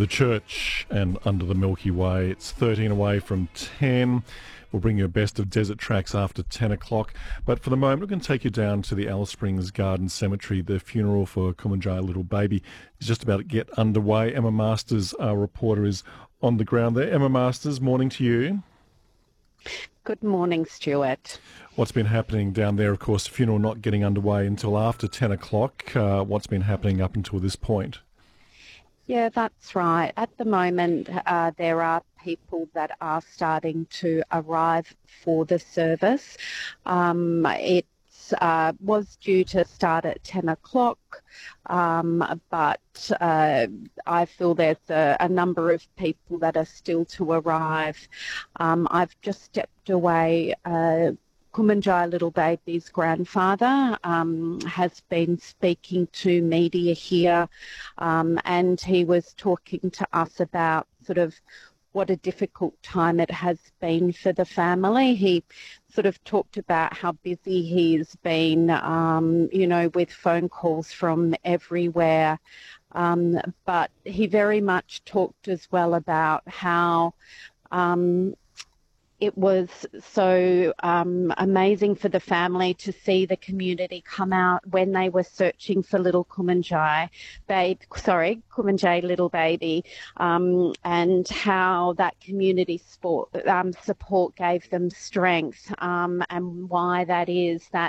The Church and Under the Milky Way. It's 13 away from 10. We'll bring you a best of desert tracks after 10 o'clock. But for the moment, we're going to take you down to the Alice Springs Garden Cemetery. The funeral for Kumanjaya Little Baby is just about to get underway. Emma Masters, our reporter, is on the ground there. Emma Masters, morning to you. Good morning, Stuart. What's been happening down there? Of course, the funeral not getting underway until after 10 o'clock. What's been happening up until this point? Yeah, that's right. At the moment, there are people that are starting to arrive for the service. It was due to start at 10 o'clock, but I feel there's a number of people that are still to arrive. I've just stepped away. Kumanjaya Little Baby's grandfather has been speaking to media here, and he was talking to us about sort of what a difficult time it has been for the family. He sort of talked about how busy he's been, with phone calls from everywhere. But he very much talked as well about how it was so amazing for the family to see the community come out when they were searching for little Kumanjaya Little Baby, and how that community support gave them strength, and why that is that